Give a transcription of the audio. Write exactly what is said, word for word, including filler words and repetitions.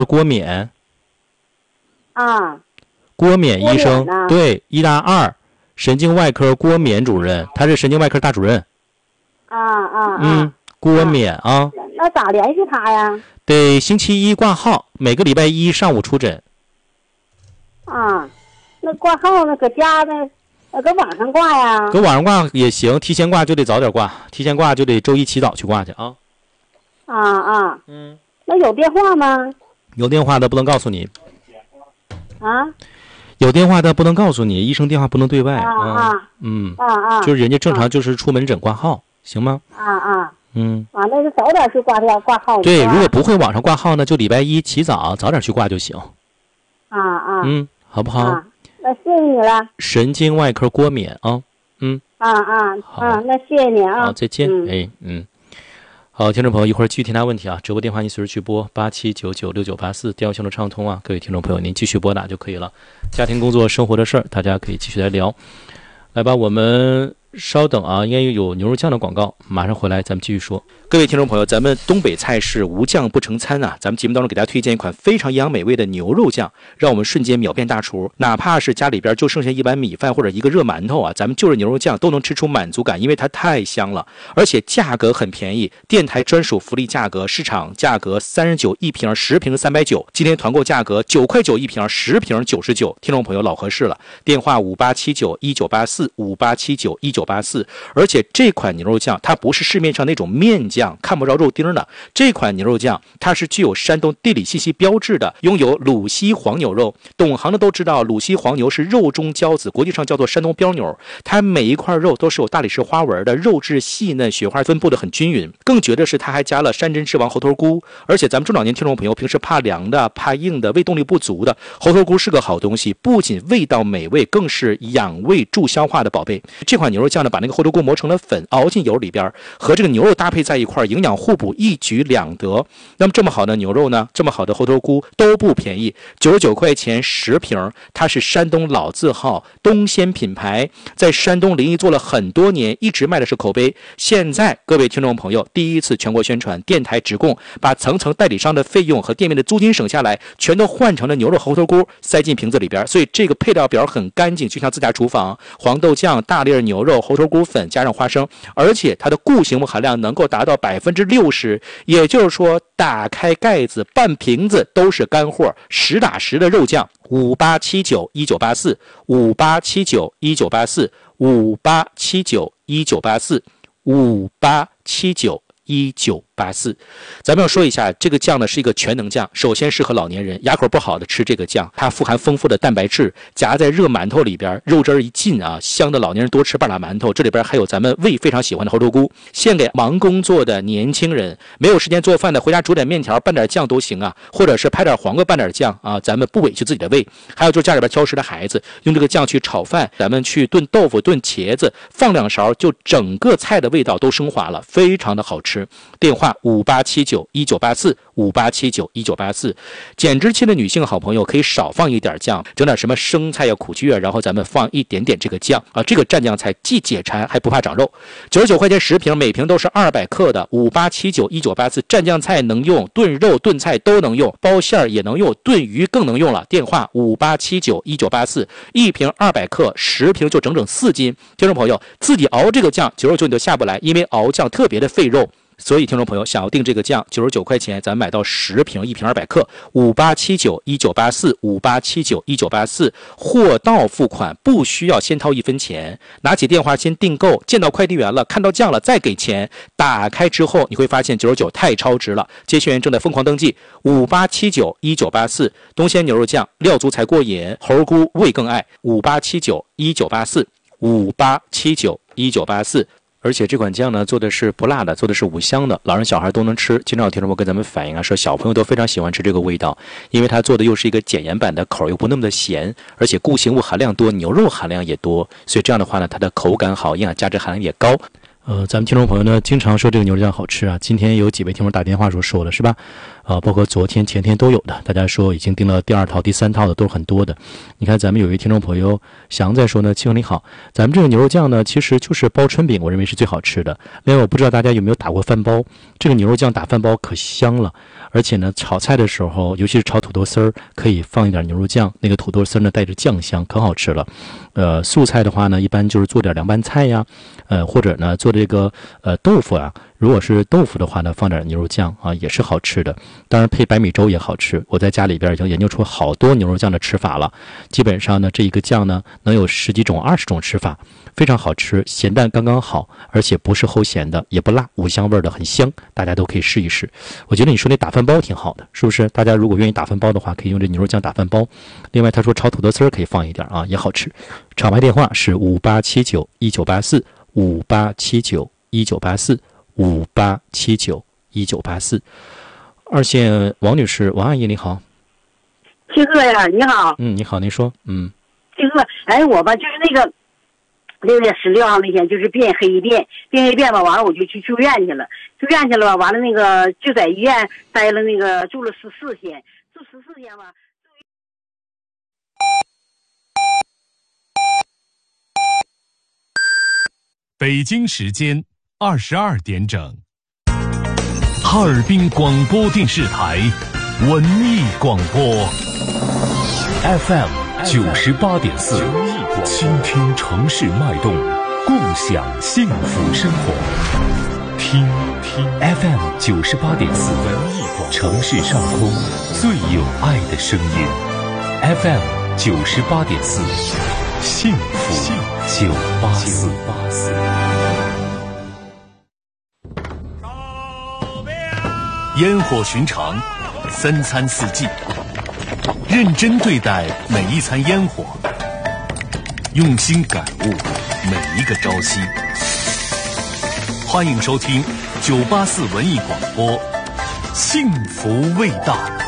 郭冕。 啊， 郭冕医生， 郭冕对，医大二神经外科郭冕主任，他是神经外科大主任。 啊啊嗯，郭冕啊。 那咋联系他呀？ 得星期一挂号，每个礼拜一上午出诊。 啊，那挂号呢？搁家呢？呃，搁网上挂呀？ 搁网上挂也行，提前挂就得早点挂，提前挂就得周一起早去挂去啊。 啊啊， 嗯， 那有电话吗？ 有电话的不能告诉你。 啊， 有电话的不能告诉你，医生电话不能对外啊啊， 嗯啊啊， 就是人家正常就是出门诊挂号，行吗？ 啊啊， 嗯， 啊，那就早点去挂掉挂号。 对，如果不会网上挂号呢，就礼拜一起早早点去挂就行。 啊啊， 嗯，好不好？ 啊，那谢谢你了。 神经外科郭冕啊，嗯， 啊啊啊，那谢谢你啊。 好，再见。 嗯、 哎，嗯。好，听众朋友，一会儿继续听他问题啊。直播电话您随时去拨八七九九六九八四，电话线路畅通啊。各位听众朋友，您继续拨打就可以了。家庭、工作、生活的事儿，大家可以继续来聊。来吧，我们稍等啊，应该有牛肉酱的广告，马上回来咱们继续说。各位听众朋友，咱们东北菜是无酱不成餐啊。咱们节目当中给大家推荐一款非常营养美味的牛肉酱，让我们瞬间秒变大厨。哪怕是家里边就剩下一碗米饭或者一个热馒头啊，咱们就着牛肉酱都能吃出满足感，因为它太香了，而且价格很便宜。电台专属福利价格，市场价格三十九一瓶，十瓶三百九，今天团购价格九块九一瓶，十瓶九十九。听众朋友老合适了，电话五八七九一九八四五八七九一九八四。而且这款牛肉酱它不是市面上那种面酱，看不着肉丁的。这款牛肉酱它是具有山东地理信息标志的，拥有鲁西黄牛肉。懂行的都知道，鲁西黄牛是肉中骄子，国际上叫做山东标牛。它每一块肉都是有大理石花纹的，肉质细嫩，雪花分布的很均匀。更绝的是，它还加了山珍之王猴头菇。而且咱们中老年听众朋友平时怕凉的、怕硬的、胃动力不足的，猴头菇是个好东西，不仅味道美味，更是养胃助消化的宝贝。这款牛肉酱呢，把那个猴头菇磨成了粉，熬进油里边，和这个牛肉搭配在一块，营养互补，一举两得。那么这么好的牛肉呢，这么好的猴头菇都不便宜，九十九块钱十瓶，它是山东老字号东鲜品牌，在山东临沂做了很多年，一直卖的是口碑。现在各位听众朋友第一次全国宣传，电台直供，把层层代理商的费用和店面的租金省下来，全都换成了牛肉猴头菇，塞进瓶子里边。所以这个配料表很干净，就像自家厨房。黄豆酱、大粒牛肉、猴头菇粉加上花生，而且它的固形物含量能够达到百分之六十，也就是说打开盖子半瓶子都是干货，实打实的肉酱。五八七九一九八四五八七九一九八四五八七九一九八四五八七九一九八四。咱们要说一下，这个酱呢是一个全能酱，首先适合老年人，牙口不好的吃这个酱，它富含丰富的蛋白质，夹在热馒头里边，肉汁一进啊，香的老年人多吃半拉馒头。这里边还有咱们胃非常喜欢的猴头菇，献给忙工作的年轻人，没有时间做饭的，回家煮点面条拌点酱都行啊，或者是拍点黄瓜拌点酱啊，咱们不委屈自己的胃。还有就是家里边挑食的孩子，用这个酱去炒饭，咱们去炖豆腐、炖茄子，放两勺，就整个菜的味道都升华了，非常的好吃。电话五八七九一九八四五八七九一九八四。减脂期的女性好朋友可以少放一点酱，整点什么生菜呀、苦菊啊，然后咱们放一点点这个酱啊，这个蘸酱菜既解馋还不怕长肉。九十九块钱十瓶，每瓶都是二百克的。五八七九一九八四，蘸酱菜能用，炖肉炖菜都能用，包馅儿也能用，炖鱼更能用了。电话五八七九一九八四，一瓶二百克，十瓶就整整四斤。听众朋友自己熬这个酱，九十九你都下不来，因为熬酱特别的费肉。所以听众朋友想要订这个酱，九十九块钱咱买到十瓶，一瓶二百克。五八七九一九八四五八七九一九八四，货到付款，不需要先掏一分钱，拿起电话先订购，见到快递员了，看到酱了再给钱。打开之后你会发现九十九太超值了，接线员正在疯狂登记。五八七九一九八四，东鲜牛肉酱，料足才过瘾，猴菇味更爱。五八七九一九八四五八七九一九八四。而且这款酱呢做的是不辣的，做的是五香的，老人小孩都能吃。经常有听众朋友跟咱们反映啊，说小朋友都非常喜欢吃这个味道，因为它做的又是一个减盐版的，口又不那么的咸，而且固形物含量多，牛肉含量也多，所以这样的话呢，它的口感好，营养价值含量也高。 呃，咱们听众朋友呢，经常说这个牛肉酱好吃啊。今天有几位听众打电话说说了，是吧？呃，包括昨天、前天都有的，大家说已经订了第二套、第三套的，都是很多的。你看，咱们有一位听众朋友翔在说呢，七兄你好，咱们这个牛肉酱呢，其实就是包春饼，我认为是最好吃的。另外，我不知道大家有没有打过饭包，这个牛肉酱打饭包可香了，而且呢，炒菜的时候，尤其是炒土豆丝儿，可以放一点牛肉酱，那个土豆丝儿呢带着酱香，可好吃了。呃，素菜的话呢，一般就是做点凉拌菜呀，呃，或者呢做这个呃豆腐啊。如果是豆腐的话呢，放点牛肉酱啊，也是好吃的。当然配白米粥也好吃。我在家里边已经研究出好多牛肉酱的吃法了。基本上呢，这一个酱呢能有十几种、二十种吃法，非常好吃，咸淡刚刚好，而且不是齁咸的，也不辣，五香味的，很香。大家都可以试一试。我觉得你说那打饭包挺好的，是不是？大家如果愿意打饭包的话，可以用这牛肉酱打饭包。另外，他说炒土豆丝儿可以放一点啊，也好吃。场外电话是五八七九一九八四五八七九一九八四。五八七九一九八四，二线王女士，王阿姨你好。 七哥呀，你好。 嗯，你好，您说。嗯， 七哥，哎，我吧就是那个六月十六号那天就是变黑变，变黑变吧，完了我就去住院去了，住院去了吧，完了那个就在医院待了那个住了十四天，住十四天吧。 北京时间二十二点整，哈尔滨广播电视台文艺广播 F M 九十八点四，倾听城市脉动，共享幸福生活。听听 F M 九十八点四，文艺广播，城市上空最有爱的声音。F M 九十八点四，幸福九八四。烟火寻常，三餐四季，认真对待每一餐烟火，用心感悟每一个朝夕。欢迎收听九八四文艺广播，幸福味道。